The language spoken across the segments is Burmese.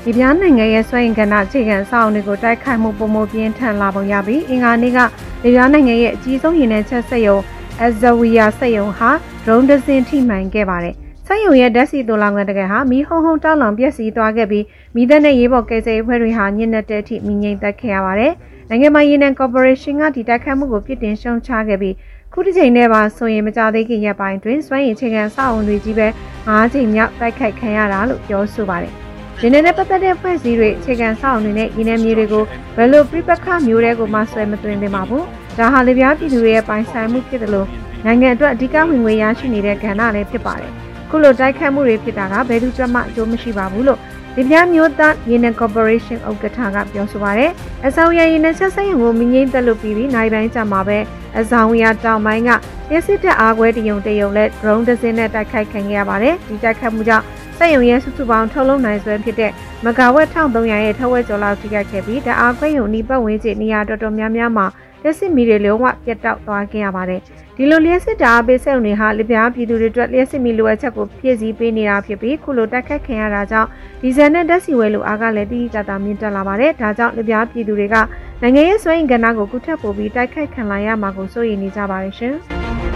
ဒီပြားနိုင်ငံရဲ့စွမ်းအင်ကဏ္ဍအခြေခံအဆောက်အအုံတွေကိုတိုက်ခိုက်မှုပုံမပြင်းထန်လာပုံရပြီးအင်္ဂါနေ့ကဒီပြားနိုင်ငံရဲ့အကြီးဆုံးရေနံချက်စက်ရုံအဇဝီယာစက်ရုံဟာဒရုန်းတစ်စင်းထိမှန်ခဲ့ပါတယ်။စက်ရုံရဲ့ဓာတ်ဆီတိုလောင်ကန်တကယ်ဟာမီးဟုံတောက်လောင်ပျက်စီးသွားခဲ့ပြီးမီးသတ်နဲ့ရေးပေါ်ကယ်ဆယ်ရေးအဖွဲ့တွေဟာညစ်နက်တဲ့အထိမီးငြိမ်သက်ခဲ့ရပါတယ်။နိုင်ငံပိုင်ရေနံကော်ပိုရေးရှင်းကဒီတိုက်ခိုက်မှုကိုပြစ်တင်ရှုံချခဲ့ပြီးခုတစ်ချိန်နဲ့ပါဆိုရင်မကြသေးခင်ရက်ပိုင်းတွင်စွမ်းရည်အခြေခံအဆောက်အအုံတွေကြီးပဲ9ချိန်မြောက်တိုက်ခိုက်ခံရတာလို့ပြောဆိုပါတယ်။ရေနံနဲ့ပတ်သက်တဲ့ဖွဲ့စည်းတွေအခြေခံအဆောက်အအုံတွေနဲ့ရေနံမြေတွေကိုဘယ်လိုပြပခမျိုးတွေကိုမှဆွဲမသွင်းသင့်ပါဘူး။ဒါဟာလေပြားပြည်သူတွေရဲ့ပိုင်ဆိုင်မှုဖြစ်တယ်လို့နိုင်ငံအတွက်အဓိကဝင်ငွေရရှိနေတဲ့ကဏ္ဍလည်းဖြစ်ပါတယ်။ခုလိုတိုက်ခိုက်မှုတွေဖြစ်တာကဘယ်သူမှအကျိုးမရှိပါဘူးလို့ဒီပြမျိုးသားရေနံကော်ပိုရေးရှင်းဥက္ကဋ္ဌကပြောဆိုပါတယ်။အဆောင်ရရေနံချက်စက်ရုံကိုမငိမ့်သက်လို့ပြီးနိုင်ပိုင်းကြာမှာပဲအဆောင်ရတောင်ပိုင်းကလျှက်စစ်တပ်အားကွဲတရုံလက် drone တစ်စင်းနဲ့တိုက်ခိုက်ခံခဲ့ရပါတယ်။ဒီတိုက်ခိုက်မှုကြောင့်စက်ရုံရဲ့စုစုပေါင်းထုတ်လုပ်နိုင်စွမ်းဖြစ်တဲ့မဂါဝက်1300ရဲ့ထက်ဝက်ကျော်လောက်ထိခိုက်ခဲ့ပြီးတအားခွဲရုံဤပတ်ဝန်းကျင်နေရာတော်တော်များများမှာလက်စစ်မီတွေလုံးဝပြတ်တောက်သွားခဲ့ရပါတယ်။ဒီလိုလျှက်စစ်တာအပိစက်ရုံတွေဟာလေပြားပြည်သူတွေအတွက်လျှက်စစ်မီလိုအပ်ချက်ကိုဖြည့်ဆည်းပေးနေတာဖြစ်ပြီးခုလိုတိုက်ခတ်ခံရတာကြောင့်ဒီဇယ်နဲ့ဓာတ်ဆီဝဲလိုအားကလည်းတိတိကျကျမြင့်တက်လာပါတယ်။ဒါကြောင့်လေပြားပြည်သူတွေကနိုင်ငံရေးစွမ်းအင်ကဏ္ဍကိုကုထက်ပို့ပြီးတိုက်ခိုက်ခံလာရမှာကိုစိုးရိမ်နေကြပါတယ်ရှင်။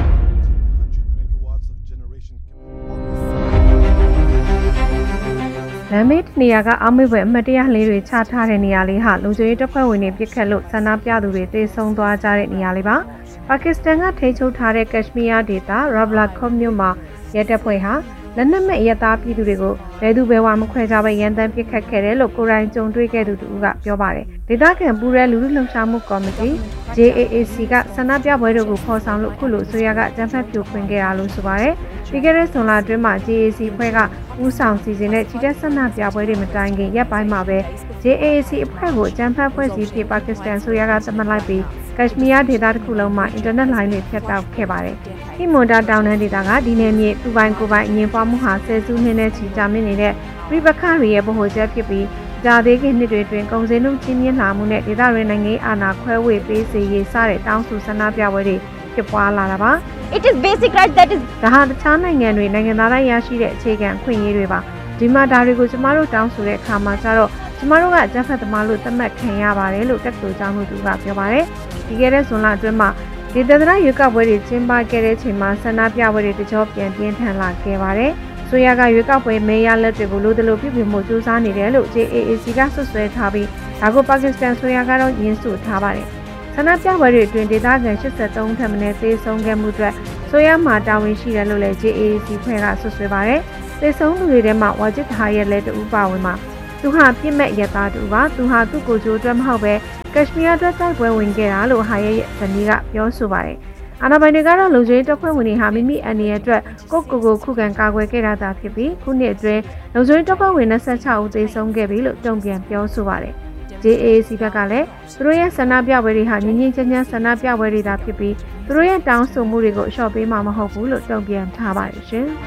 လမ်းမေးနေရာကအောက်မေ့ဘွယ်အမှတ်တရလေးတွေချထားတဲ့နေရာလေးဟာလုံခြုံရေးတပ်ဖွဲ့ဝင်တွေပြစ်ခတ်လို့ဆန္ဒပြသူတွေသေဆုံးသွားကြတဲ့နေရာလေးပါပါကစ္စတန်ကထိန်းချုပ်ထားတဲ့ကက်ရှ်မီးယားဒေသရာဘလာခွန်မြို့မှာရဲတပ်ဖွဲ့ဟာလက်နက်မဲ့ရဲသားပြည်သူတွေကိုဘယ်သူဘယ်ဝါမခွဲခြားပဲရန်တမ်းပြစ်ခတ်ခဲ့တယ်လို့ကိုရိုင်းကြုံတွေ့ခဲ့သူတို့ကပြောပါတယ်ဒေသခံပူရဲလူလူလှုပ်ရှားမှုကော်မတီ JAAC ကဆန္ဒပြပွဲတို့ကိုဖော်ဆောင်လို့ခုလိုဆိုရကအကြမ်းဖက်ဖြိုခွင်းခဲ့တာလို့ဆိုပါတယ်ပြီးခဲ့တဲ့ဇွန်လအတွင်းမှာ JAAC ဖွဲ့ကဦးဆောင်စီစဉ်တဲ့ချီတက်ဆန္ဒပြပွဲတွေမတိုင်ခင်ရက်ပိုင်းမှာပဲ JAAC အဖွဲ့ကိုအကြမ်းဖက်ဖွဲ့စည်းပြီးပါကစ္စတန်ဆိုရကသတ်မှတ်လိုက်ပြီးကက်ရှ်မီးယားဒေသတစ်ခုလုံးမှာအင်တာနက်လိုင်းတွေဖြတ်တောက်ခဲ့ပါတယ်။ဟီမွန်ဒါတောင်တန်းဒေသကဒီနယ်မြေသူပိုင်ကိုပိုင်အငြင်းပွားမှုဟာဆယ်စုနှစ်နဲ့ချီကြာမြင့်နေတဲ့ပြည်ပခါရီရဲ့ဗဟိုချက်ဖြစ်ပြီးကြာသေးခင်နှစ်တွေတွင်ကုန်စည်နှုန်းကြီးမြင့်လာမှုနဲ့ဒေသတွင်းနိုင်ငံအာဏာခွဲဝေပေးစေရေးစတဲ့တောင်းဆိုဆန္ဒပြပွဲတွေဖြစ်ပွားလာတာပါ။ It is basic right that is ဒါဟာတခြားနိုင်ငံတွေနိုင်ငံသားတိုင်းရရှိတဲ့အခြေခံအခွင့်အရေးတွေပါဒီမှာဒါတွေကိုကျမတို့တောင်းဆိုတဲ့အခါမှာကျတော့ကျမတို့ကဂျက်ဖက်သမားလို့သတ်မှတ်ခံရပါတယ်လို့တက်တူကျောင်းမှုသူကပြောပါတယ်ဒီကဲတဲ့ဇွန်လအတွင်းမှာဒီတဒရရွေးကောက်ပွဲတွေကျင်းပခဲ့တဲ့ချိန်မှာဆန္ဒပြပွဲတွေတကြောပြန်ပြင်းထန်လာခဲ့ပါတယ်ဆိုရကရွေးကောက်ပွဲမဲရလက်တွေကိုလို့တလို့ပြုပြင်မှုစူးစမ်းနေတယ်လို့ JAAC ကဆွဆွဲထားပြီးဒါကိုပါကစ္စတန်ဆိုရကတော့ညှင်းဆိုထားပါတယ်ဆန္ဒပြပွဲတွေအတွင်းဒေသခံ83ထက်မနည်းသေဆုံးခဲ့မှုအတွက်ဆိုရမှာတာဝန်ရှိတယ်လို့လည်း JAAC ဖွဲ့ကဆွဆွဲပါတယ်သေဆုံးသူတွေထဲမှာဝါဂျစ်ဟာရဲ့လက်တူပါဝင်မှာသူဟာပြစ်မဲ့ရသားတူပါသူဟာသူ့ကိုယ်ကျိုးအတွက်မဟုတ်ပဲကက်ရှ်မီးယားအတွက်တိုက်ပွဲဝင်ခဲ့တာလို့ဟာရဲ့ဇနီးကပြောဆိုပါတယ်အာဏာပိုင်တွေကတော့လုံခြုံရေးတပ်ဖွဲ့ဝင်တွေဟာမိမိအန္တရာယ်အတွက်ကိုခုခံကာကွယ်ခဲ့တာသာဖြစ်ပြီးခုနှစ်အတွင်းလုံခြုံရေးတပ်ဖွဲ့ဝင်26ဦးသေဆုံးခဲ့ပြီလို့တုံ့ပြန်ပြောဆိုပါတယ်JAAC ဘက်ကလည်းသူတို့ရဲ့ဆန္ဒပြပွဲတွေဟာငြင်းငြင်းချမ်းချမ်းဆန္ဒပြပွဲတွေသာဖြစ်ပြီးသူတို့ရဲ့တောင်းဆိုမှုတွေကိုအလျှော့ပေးမှာမဟုတ်ဘူးလို့တုံ့ပြန်ထားပါတယ်ရှင်။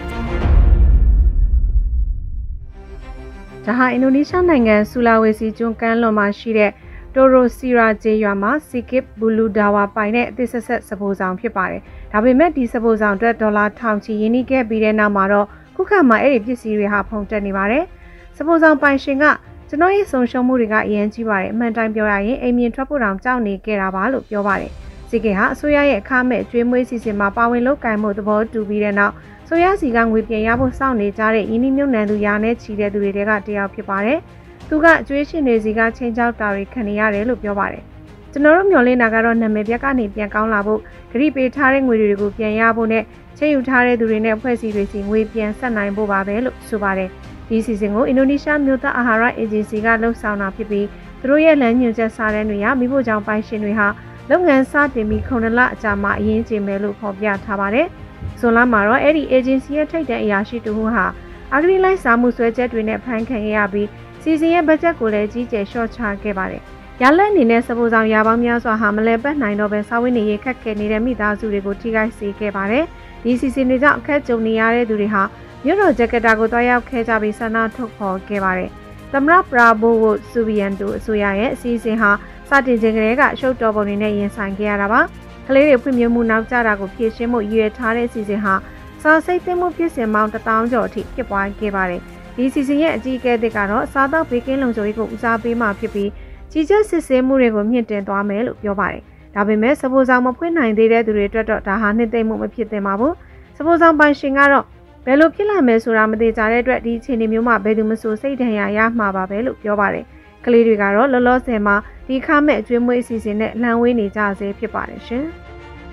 ဒါဟာအင်ဒိုနီးရှားနိုင်ငံဆူလာဝေစီကျွန်းကမ်းလွန်မှာရှိတဲ့တိုရိုစီရာဂျေရွာမှာစီကစ်ဘူလူဒါဝါပိုင်တဲ့အသစ်ဆက်စပိုးဆောင်ဖြစ်ပါတယ်။ဒါပေမဲ့ဒီစပိုးဆောင်အတွက်ဒေါ်လာ1000ချီရင်းနှီးခဲ့ပြီးတဲ့နောက်မှာတော့ခုခါမှာအဲ့ဒီပစ္စည်းတွေဟာဖုန်တက်နေပါတယ်။စပိုးဆောင်ပိုင်ရှင်ကကျွန်တော်ရဲ့ဆုံးရှုံးမှုတွေကအရင်ကြီးပါတယ်အမှန်တိုင်းပြောရရင်အိမ်မြင်ထွက်ဖို့တောင်ကြောက်နေခဲ့တာပါလို့ပြောပါတယ်စီကေဟာအစိုးရရဲ့အခမဲ့အကျွေးမွေးစီစဉ်မှာပါဝင်လုပ်ကိုင်မှုသဘောတူပြီးတဲ့နောက်ဆိုရစီကငွေပြန်ရဖို့စောင့်နေကြတဲ့ယင်းနှမြုံနှံသူရာနဲ့ချီတဲ့သူတွေကတယောက်ဖြစ်ပါတယ်သူကအကျွေးရှင်တွေစီကချင်းချောက်တာတွေခံနေရတယ်လို့ပြောပါတယ်ကျွန်တော်တို့မျှော်လင့်တာကတော့နာမည်ပြက်ကနေပြန်ကောင်းလာဖို့ဂရိပေးထားတဲ့ငွေတွေကိုပြန်ရဖို့နဲ့ချိန်ယူထားတဲ့သူတွေနဲ့အဖွဲ့အစည်းတွေစီငွေပြန်ဆက်နိုင်ဖို့ပါပဲလို့ဆိုပါတယ်ဒီစီစဉ်ကိုအင်ဒိုနီးရှားမြို့သားအာဟာရအေဂျင်စီကလှုပ်ဆောင်တာဖြစ်ပြီးသူတို့ရဲ့လမ်းညွှန်ချက်စာတမ်းတွေရမိဖို့ကြောင့်ပိုင်ရှင်တွေဟာလုပ်ငန်းစတင်ပြီး9လအကြာမှာအရင်ကျင်းမယ်လို့ဖော်ပြထားပါတယ်။ဇွန်လမှာတော့အဲ့ဒီ agency ရဲ့ထိပ်တန်းအရာရှိတူဟာအဂရိလိုက်စာမှုဆွဲချက်တွေနဲ့ဖမ်းခံခဲ့ရပြီးစီစဉ်ရဲ့ဘတ်ဂျက်ကိုလည်းကြီးကျယ်လျှော့ချခဲ့ပါတယ်။ရလက်အနေနဲ့စပိုးဆောင်ရာပေါင်းများစွာဟာမလဲပတ်နိုင်တော့ပဲစာဝတ်နေရေးခက်ခဲနေတဲ့မိသားစုတွေကိုထိခိုက်စေခဲ့ပါတယ်။ဒီစီစဉ်တွေကြောင့်အခက်ကြုံနေရတဲ့သူတွေဟာမြို့တော်ဂျကာတာကိုတွားရောက်ခဲ့ကြပြီးဆန္ဒထုတ်ဖော်ခဲ့ပါတယ်။သမ္မတပရာဘိုဝတ်ဆူဗီယန်တိုအစိုးရရဲ့အစီအစဉ်ဟာစတင်ခြင်းကလေးကအရှုပ်တော်ပုံတွေနဲ့ရင်ဆိုင်ခဲ့ရတာပါ။ကလေးတွေဖွံ့ဖြိုးမှုနောက်ကျတာကိုဖြည့်ရှင်းဖို့ရည်ရွယ်ထားတဲ့အစီအစဉ်ဟာစာစိတ်သိမ်းမှုဖြစ်စဉ်ပေါင်း1000ကျော်အထိဖြစ်ပွားခဲ့ပါတယ်။ဒီစီစဉ်ရဲ့အကြီးအကဲတစ်ကတော့စားသောက်ဘေးကင်းလုံခြုံရေးကိုဦးစားပေးမှဖြစ်ပြီးကြီးကျယ်စစ်ဆေးမှုတွေကိုမြင့်တင်သွားမယ်လို့ပြောပါတယ်။ဒါပေမဲ့စပိုဆောင်မဖွင့်နိုင်သေးတဲ့သူတွေအတွက်တော့ဒါဟာနှစ်သိမ့်မှုမဖြစ်သင့်ပါဘူး။စပိုဆောင်ပိုင်ရှင်ကတော့ဘယ်လိုဖြစ်လာမယ်ဆိုတာမသိကြတဲ့အတွက်ဒီအခြေအနေမျိုးမှာဘယ်သူမှဆိုစိတ်ဒဏ်ရာရမှာပါပဲလို့ပြောပါတယ်။ကလေးတွေကတော့လောလောဆယ်မှာဒီခါမဲ့အကျွေးမွေးအစီအစဉ်နဲ့လှမ်းဝေးနေကြဆဲဖြစ်ပါတယ်ရှင်။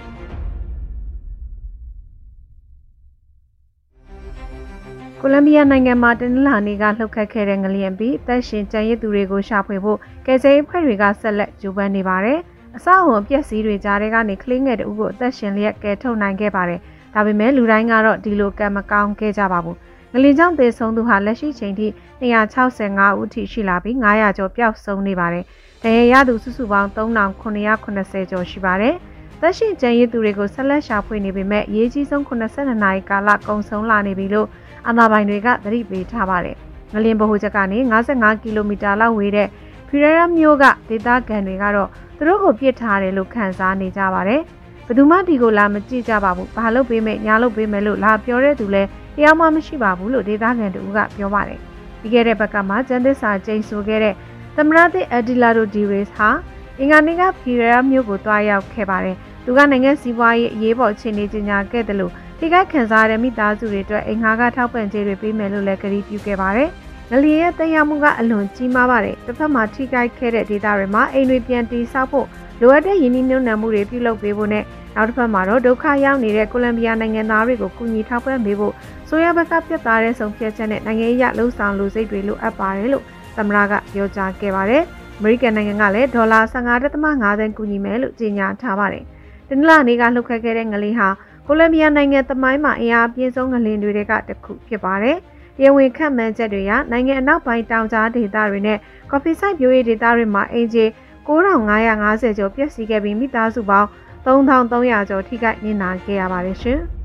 ကိုလံဘီယာနိုင်ငံမှာတနင်္လာနေ့ကလှုပ်ခတ်ခဲ့တဲ့ငလျင်ပြီးတပ်ရှင်ကြံရစ်သူတွေကိုရှာဖွေဖို့ကယ်ဆယ်ရေးအဖွဲ့တွေကဆက်လက်ကြိုးပမ်းနေပါတယ်။အဆောက်အအုံအပျက်စီးတွေကြားထဲကနေကလေးငယ်တအုပ်ကိုအသက်ရှင်လျက်ကယ်ထုတ်နိုင်ခဲ့ပါတယ်။ဒါပေမဲ့လူတိုင်းကတော့ဒီလိုကံမကောင်းခဲ့ကြပါဘူး။ငလျင်ကြောင့်သေဆုံးသူဟာလက်ရှိချိန်ထိ265ဦးထိရှိလာပြီး900ကျော်ပျောက်ဆုံးနေပါတယ်။ဒဏ်ရာရသူစုစုပေါင်း3980ကျော်ရှိပါတယ်။သက်ရှင်ကြံရစ်သူတွေကိုဆက်လက်ရှာဖွေနေပေမဲ့အရေးကြီးဆုံး82နာရီကာလကုန်ဆုံးလာနေပြီလို့အာဏာပိုင်တွေကသတိပေးထားပါတယ်။ငလျင်ဗဟိုချက်ကနေ55ကီလိုမီတာလောက်ဝေးတဲ့ဖီရရာမြို့ကဒေသခံတွေကတော့သူတို့ကိုပြစ်ထားတယ်လို့ခန့်စားနေကြပါတယ်။ဘယ်သူမှဒီကိုလာမကြည့်ကြပါဘူး။ဘာလို့ပေးမယ်ညာလို့ပေးမယ်လို့လာပြောတဲ့သူလည်းတရားမှမရှိပါဘူးလို့ဒေသခံတို့ကပြောပါတယ်။ပြီးခဲ့တဲ့ဘက်ကမှကျန်းသစ္စာကျိန်ဆိုခဲ့တဲ့သမရသစ်အဒီလာဒိုဒီရေးစ်ဟာအင်္ဂါနေ့ကဖီရရာမြို့ကိုတွားရောက်ခဲ့ပါတယ်။သူကနိုင်ငံစီးပွားရေးအရေးပေါ်အခြေအနေကြီးညာခဲ့တယ်လို့ထိခိုက်ခံစားရတဲ့မိသားစုတွေအတွက်အိမ်ငှားကထောက်ပံ့ကြေးတွေပေးမယ်လို့လည်းကတိပြုခဲ့ပါတယ်။ငလျင်ရဲ့သက်ရောက်မှုကအလွန်ကြီးမားပါတယ်။တစ်ဖက်မှာထိခိုက်ခဲ့တဲ့ဒေသတွေမှာအိမ်တွေပြန်တည်ဆောက်ဖို့လိုအပ်တဲ့ရင်းနှီးမြှုပ်နှံမှုတွေပြုလုပ်ပေးဖို့နဲ့နောက်တစ်ဖက်မှာတော့ဒုက္ခရောက်နေတဲ့ကိုလံဘီယာနိုင်ငံသားတွေကိုကူညီထောက်ပံ့ပေးဖို့ဆိုရဘက်ကပြတ်သားတဲ့ဆုံးဖြတ်ချက်နဲ့နိုင်ငံရေးလှုံ့ဆော်လူစိတ်တွေလိုအပ်ပါတယ်လို့သမ္မတကပြောကြားခဲ့ပါတယ်။အမေရိကန်နိုင်ငံကလည်းဒေါ်လာ15.5 သန်းကူညီမယ်လို့ကြေညာထားပါတယ်။တနင်္လာနေ့ကလှုပ်ခတ်ခဲ့တဲ့ငလျင်ဟာကိုလံဘီယာနိုင်ငံသမိုင်းမှာအင်အားပြင်းဆုံးငလျင်တွေကတစ်ခုဖြစ်ပါတယ်။တရားဝင်ခန့်မှန်းချက်တွေအရနိုင်ငံအနောက်ပိုင်းတောင်ကြားဒေသတွေနဲ့ကော်ဖီစိုက်ပျိုးရေးဒေသတွေမှာအင်ဂျီ9550ကျော်ပျက်စီးခဲ့ပြီးမိသားစုပေါင်း3300ကျော်ထိခိုက်နစ်နာခဲ့ရပါတယ်ရှင်။